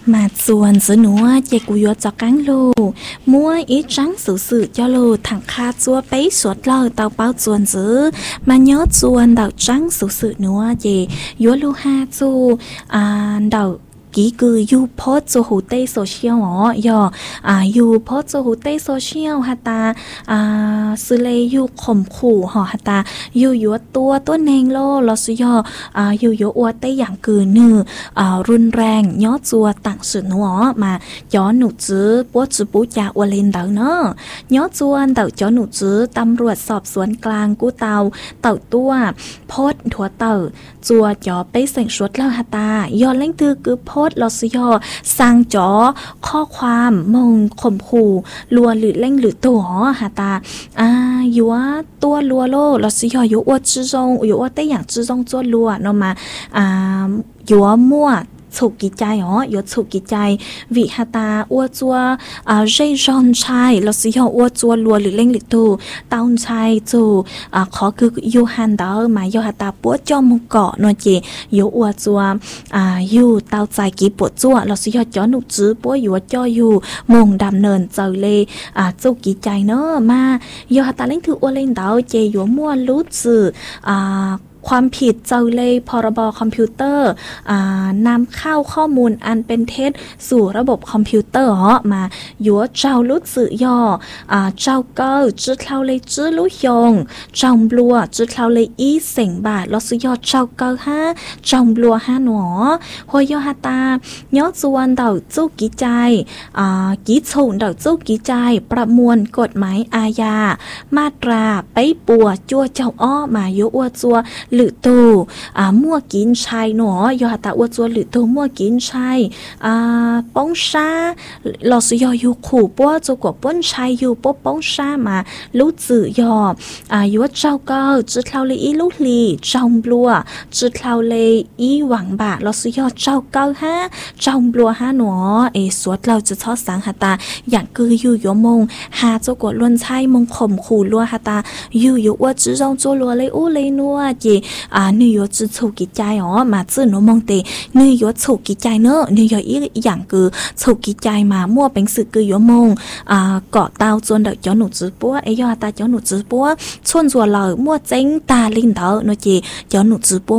mà chuồn giữa núa chạy cú yo cho cắn lô mua ít trắng sự sự cho lô thằng kha chua bấy suốt lơ tàu bao chuồn giữa mà nhớ chuồn đào trắng sự sự núa chạy yo lô ha chu đào kỹ cứ you post cho hồ tây social ó yo you post cho hồ tây social ha ta xử lý youข่มขู่họ ha ta you yoตัวเองโลเราสิยyou yo อวดได้อย่างคือรุนแรงย้อจัวต่างสื่อหนูมาย้อหนูจื้อปวดจื้อปูจ่าอวเลนเดาเนาะย้อจวนเต่าจ้อหนูจื้อตำรวจสอบสวนกลางกู้เต่าตัวโพดถั่วเต่าจัวจ่อไปเสียงชดแล้วฮะตายอเล่งตือคือโพดเราสิยสร้างจ่อข้อความมงข่มขู่ลัวหรือเล่งหรือตัวฮะตาอยู่ว่าตัวลัวโลเราสิยอยู่ว่า之中อยู่ว่าได้อย่าง之中做ลัวเนาะมาอยู่ว่ามั่วถูกกิจใจอยู่ถูกกิจใจวิหตาอ้วจัวเร่ร่อนชายเราสิยอ้วจัวลัวหรือเล่งหรือตูตาวชายจูขอคืออยู่ฮันเดอร์หมายอยู่หตาปัวจอมมุกเกาะนวลจีอยู่อ้วจัวอยู่ตาวใจกีปวดจัวเราสิยจ้อหนุจื้อปัวอยู่จ่ออยู่มงดำเนินเจอเลยจูกิจใจเนาะมาอยู่หตาเล่งถืออ้วเล่งเดอเจอยู่มั่วรู้จื้อความผิดเจ้าเลยพรบคอมพิวเตอร์นำเข้าข้อมูลอันเป็นเท็จสู่ระบบคอมพิวเตอร์มายัวเจ้าลุสื่อย่อเจ้าเกอจื้อเท่าเลยจื้อลุยงเจ้าบลัวจื้อเท่าเลยอีเสียงบาทลอสุย่อเจ้าเกอห้าเจ้าบลัวห้าหนอหัวยอฮาตาย้อจวนเดาจู้กิใจกิฉุนเดาจู้กิใจประมวลกฎหมายอาญามาตราไปปัวจัวเจ้าอ้อมายัวอัวจัวหรือตูมั่วกินชัยหนอยอตาอวดจัวหรือตูมั่วกินชัยป้องชาลอสยออยู่ขู่ป้วจัวกว่าป้นชัยอยู่ป้ป้องชามารู้จื่อยอยู่ว่าเจ้าก็จืดเท่าเลยอีลูกลีจอมบลัวจืดเท่าเลยอีหวังบาลอสยอเจ้าก็ฮะจอมบลัวฮะหนอสวดเราจะทอดสังหตาอย่างคืออยู่ยมงหาจัวกว่าล้วนชัยมงข่มขู่ลัวหตาอยู่ว่าจื้อจงจัวลัวเลยอู้เลยนัวจีนี่ยจะถูกกิจใจมาจื้อหนูมองเตนี่ยถูกกิจใจเนอะนี่ยอีอย่างคือถูกกิจใจมามั่วเป็นสื่อคือยมงเกาะเตาจนเด็กจ้อหนูจื้อปัวยอตาจ้อหนูจื้อปัวชวนจัวเลยมั่วเจ๊งตาลินเตอเนอะจีจ้อหนูจื้อปัว